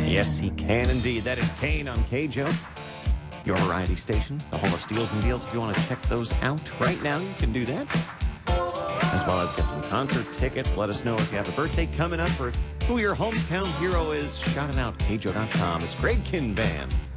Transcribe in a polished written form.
Yes, he can indeed. That is Kane on KJO, your variety station, the home of steals and deals. If you want to check those out right now, you can do that. As well as get some concert tickets. Let us know if you have a birthday coming up or who your hometown hero is. Shout it out, KJO.com. It's Greg Kihn Band.